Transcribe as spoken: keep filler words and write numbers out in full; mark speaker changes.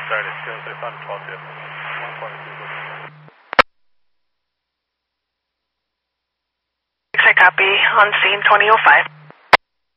Speaker 1: Saturday, Sierra six hundred twelve two. one forty-two.
Speaker 2: I copy, on scene twenty oh five.